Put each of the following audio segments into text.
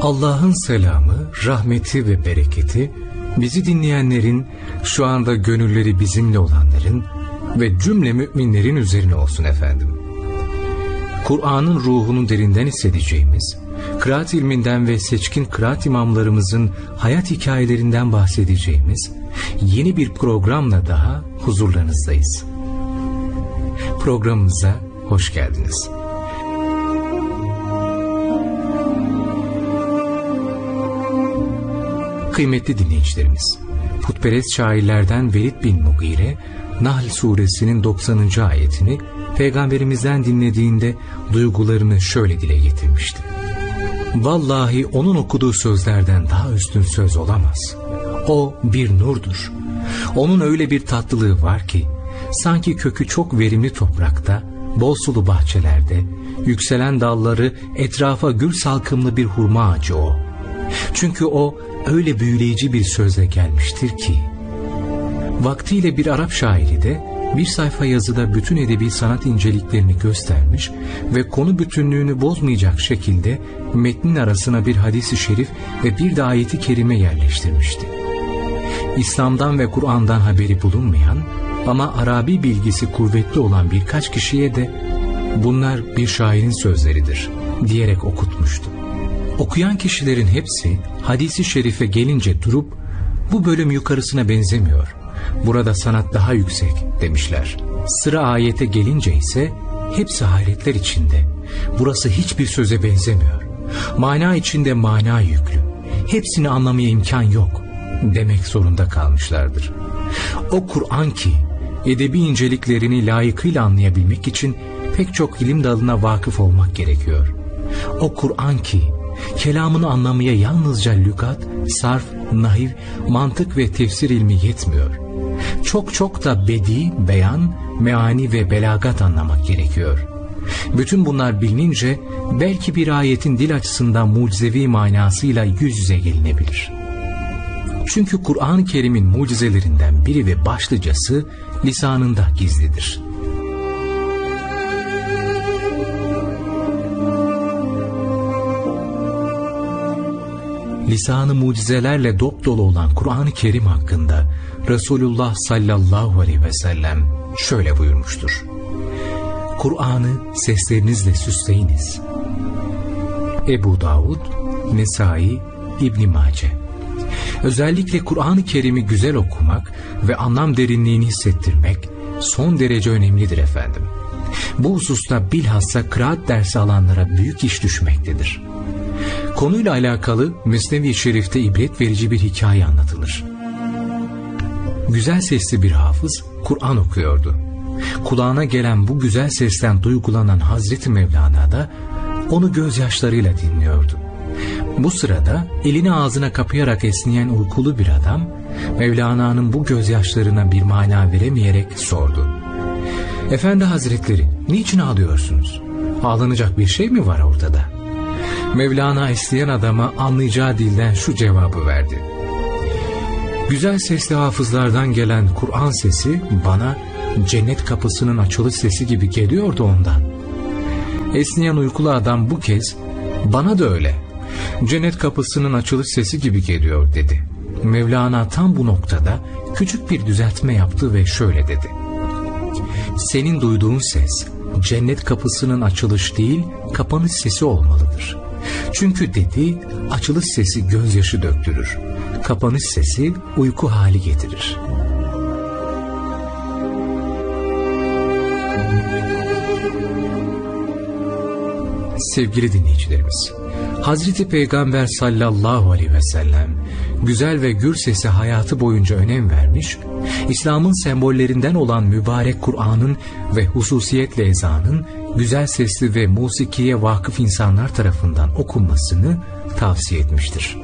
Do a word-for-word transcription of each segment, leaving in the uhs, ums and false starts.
Allah'ın selamı, rahmeti ve bereketi bizi dinleyenlerin, şu anda gönülleri bizimle olanların ve cümle müminlerin üzerine olsun efendim. Kur'an'ın ruhunu derinden hissedeceğimiz, kıraat ilminden ve seçkin kıraat imamlarımızın hayat hikayelerinden bahsedeceğimiz yeni bir programla daha huzurlarınızdayız. Programımıza hoş geldiniz. Kıymetli dinleyicilerimiz, putperest şairlerden Velid bin Mugire, Nahl suresinin doksanıncı ayetini Peygamberimizden dinlediğinde duygularını şöyle dile getirmişti. Vallahi onun okuduğu sözlerden daha üstün söz olamaz. O bir nurdur. Onun öyle bir tatlılığı var ki, sanki kökü çok verimli toprakta, bol sulu bahçelerde, yükselen dalları etrafa gül salkımlı bir hurma ağacı o. Çünkü o öyle büyüleyici bir sözle gelmiştir ki. Vaktiyle bir Arap şairi de bir sayfa yazıda bütün edebi sanat inceliklerini göstermiş ve konu bütünlüğünü bozmayacak şekilde metnin arasına bir hadis-i şerif ve bir de ayeti kerime yerleştirmişti. İslam'dan ve Kur'an'dan haberi bulunmayan ama Arabi bilgisi kuvvetli olan birkaç kişiye de bunlar bir şairin sözleridir diyerek okutmuştu. Okuyan kişilerin hepsi hadis-i şerife gelince durup bu bölüm yukarısına benzemiyor, burada sanat daha yüksek demişler. Sıra ayete gelince ise hepsi hayretler içinde, burası hiçbir söze benzemiyor, mana içinde mana yüklü, hepsini anlamaya imkan yok demek zorunda kalmışlardır. O Kur'an ki edebi inceliklerini layıkıyla anlayabilmek için pek çok ilim dalına vakıf olmak gerekiyor. O Kur'an ki kelamını anlamaya yalnızca lügat, sarf, nahiv, mantık ve tefsir ilmi yetmiyor. Çok çok da bedi, beyan, meani ve belagat anlamak gerekiyor. Bütün bunlar bilinince belki bir ayetin dil açısından mucizevi manasıyla yüz yüze gelinebilir. Çünkü Kur'an-ı Kerim'in mucizelerinden biri ve başlıcası lisanında gizlidir. Lisanı mucizelerle dopdolu olan Kur'an-ı Kerim hakkında Resulullah sallallahu aleyhi ve sellem şöyle buyurmuştur. Kur'an'ı seslerinizle süsleyiniz. Ebu Davud, Nesai, İbn Mace. Özellikle Kur'an-ı Kerim'i güzel okumak ve anlam derinliğini hissettirmek son derece önemlidir efendim. Bu hususta bilhassa kıraat dersi alanlara büyük iş düşmektedir. Konuyla alakalı Mesnevi Şerif'te ibret verici bir hikaye anlatılır. Güzel sesli bir hafız Kur'an okuyordu. Kulağına gelen bu güzel sesten duygulanan Hazreti Mevlana da onu gözyaşlarıyla dinliyordu. Bu sırada elini ağzına kapayarak esneyen uykulu bir adam Mevlana'nın bu gözyaşlarına bir mana veremeyerek sordu. Efendi Hazretleri, niçin ağlıyorsunuz? Ağlanacak bir şey mi var ortada? Mevlana isteyen adama anlayacağı dilden şu cevabı verdi. Güzel sesli hafızlardan gelen Kur'an sesi bana cennet kapısının açılış sesi gibi geliyordu ondan. Esneyen uykulu adam bu kez bana da öyle, cennet kapısının açılış sesi gibi geliyor dedi. Mevlana tam bu noktada küçük bir düzeltme yaptı ve şöyle dedi. Senin duyduğun ses cennet kapısının açılış değil kapanış sesi olmalıdır. Çünkü dedi, açılış sesi gözyaşı döktürür, kapanış sesi uyku hali getirir. Sevgili dinleyicilerimiz, Hazreti Peygamber sallallahu aleyhi ve sellem güzel ve gür sese hayatı boyunca önem vermiş, İslam'ın sembollerinden olan mübarek Kur'an'ın ve hususiyetle ezanın güzel sesli ve musikiye vakıf insanlar tarafından okunmasını tavsiye etmiştir.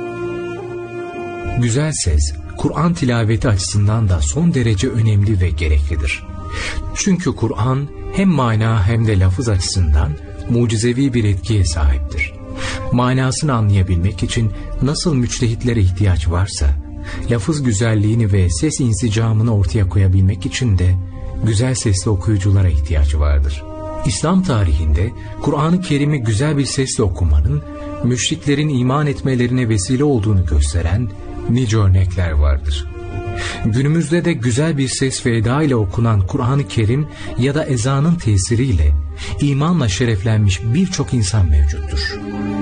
Güzel ses, Kur'an tilaveti açısından da son derece önemli ve gereklidir. Çünkü Kur'an hem mana hem de lafız açısından mucizevi bir etkiye sahiptir. Manasını anlayabilmek için nasıl müçtehitlere ihtiyaç varsa, lafız güzelliğini ve ses insicamını ortaya koyabilmek için de güzel sesli okuyuculara ihtiyaç vardır. İslam tarihinde Kur'an-ı Kerim'i güzel bir sesle okumanın müşriklerin iman etmelerine vesile olduğunu gösteren nice örnekler vardır. Günümüzde de güzel bir ses ve eda ile okunan Kur'an-ı Kerim ya da ezanın tesiriyle imanla şereflenmiş birçok insan mevcuttur.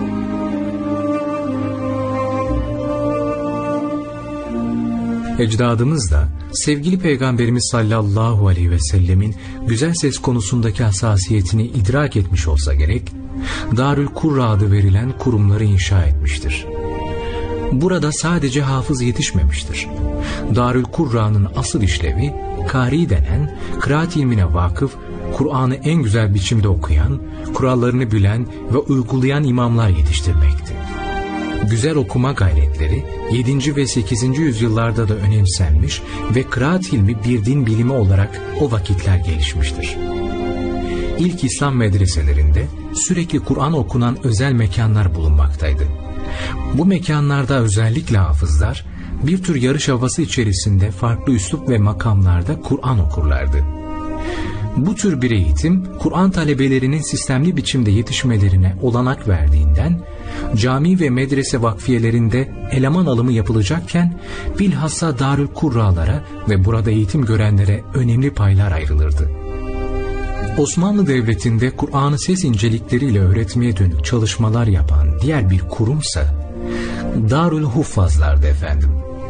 Ecdadımız da sevgili Peygamberimiz sallallahu aleyhi ve sellemin güzel ses konusundaki hassasiyetini idrak etmiş olsa gerek, Darül Kurra adı verilen kurumları inşa etmiştir. Burada sadece hafız yetişmemiştir. Darül Kurra'nın asıl işlevi, kari denen, kıraat ilmine vakıf, Kur'an'ı en güzel biçimde okuyan, kurallarını bilen ve uygulayan imamlar yetiştirmekti. Güzel okuma gayretleri yedinci ve sekizinci yüzyıllarda da önemsenmiş ve kıraat ilmi bir din bilimi olarak o vakitler gelişmiştir. İlk İslam medreselerinde sürekli Kur'an okunan özel mekanlar bulunmaktaydı. Bu mekanlarda özellikle hafızlar bir tür yarış havası içerisinde farklı üslup ve makamlarda Kur'an okurlardı. Bu tür bir eğitim Kur'an talebelerinin sistemli biçimde yetişmelerine olanak verdiğinden cami ve medrese vakfiyelerinde eleman alımı yapılacakken bilhassa Darül Kurralara ve burada eğitim görenlere önemli paylar ayrılırdı. Osmanlı Devleti'nde Kur'an'ı ses incelikleriyle öğretmeye dönük çalışmalar yapan diğer bir kurumsa Darül Huffazlar'dı efendim.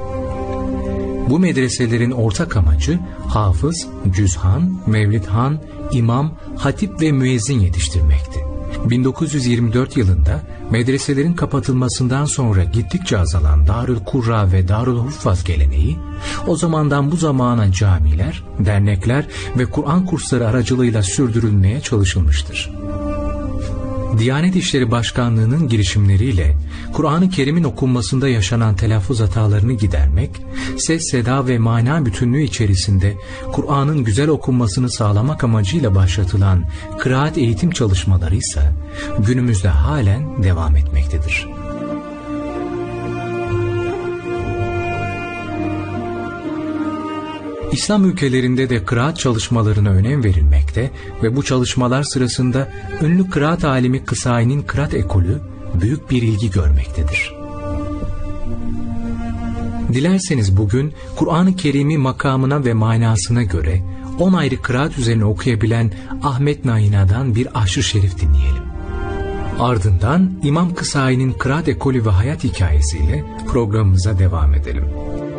Bu medreselerin ortak amacı hafız, cüzhan, mevlidhan, imam, hatip ve müezzin yetiştirmekti. bin dokuz yüz yirmi dört yılında medreselerin kapatılmasından sonra gittikçe azalan Darül Kurra ve Darül Huffaz geleneği, o zamandan bu zamana camiler, dernekler ve Kur'an kursları aracılığıyla sürdürülmeye çalışılmıştır. Diyanet İşleri Başkanlığı'nın girişimleriyle Kur'an-ı Kerim'in okunmasında yaşanan telaffuz hatalarını gidermek, ses, seda ve mana bütünlüğü içerisinde Kur'an'ın güzel okunmasını sağlamak amacıyla başlatılan kıraat eğitim çalışmaları ise günümüzde halen devam etmektedir. İslam ülkelerinde de kıraat çalışmalarına önem verilmekte ve bu çalışmalar sırasında ünlü kıraat alimi Kısai'nin kıraat ekolü büyük bir ilgi görmektedir. Dilerseniz bugün Kur'an-ı Kerim'i makamına ve manasına göre on ayrı kıraat üzerine okuyabilen Ahmet Naina'dan bir aşr-ı şerif dinleyelim. Ardından İmam Kısai'nin kıraat ekolü ve hayat hikayesiyle programımıza devam edelim.